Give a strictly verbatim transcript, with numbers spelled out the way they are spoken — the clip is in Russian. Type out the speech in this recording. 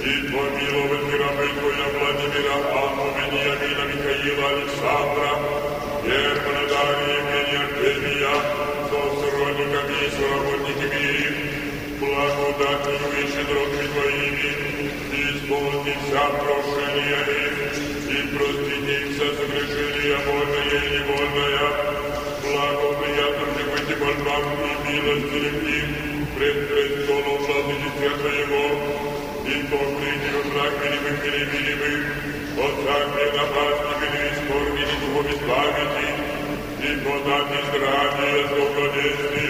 и помиловать рабы Твоя Владимира, Анну, Вениамина, Михаила, Александра, Германа, Дарья, Евгения, Артемия, со сродниками и соработниками их, благодатью и щедротами Твоими, исполни вся прошения их, и простите им все согрешения, вольное и невольное, благоприятно же быть и борьбам и милости любви пред престолом владычества Твоего, и то приди враг милимых и невидимых, от всяких напастей и испорнили духом избавити, и подати здравие, долголетие,